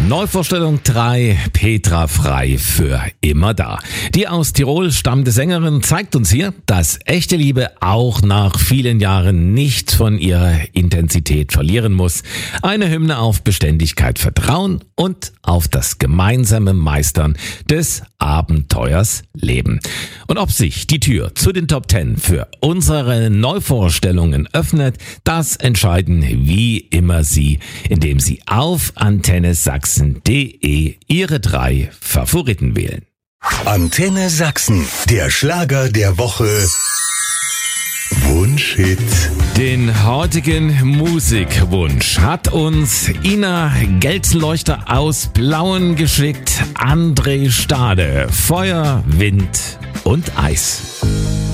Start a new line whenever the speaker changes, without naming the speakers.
Neuvorstellung 3, Petra Frei für immer da. Die aus Tirol stammende Sängerin zeigt uns hier, dass echte Liebe auch nach vielen Jahren nicht von ihrer Intensität verlieren muss. Eine Hymne auf Beständigkeit, Vertrauen und auf das gemeinsame Meistern des Abenteuers Leben. Und ob sich die Tür zu den Top 10 für unsere Neuvorstellungen öffnet, das entscheiden wie immer Sie, indem Sie auf antennesachsen.de Ihre 3 Favoriten wählen.
Antenne Sachsen, der Schlager der Woche. Wunschhit.
Den heutigen Musikwunsch hat uns Ina Geldleuchter aus Blauen geschickt. André Stade, Feuer, Wind und Eis.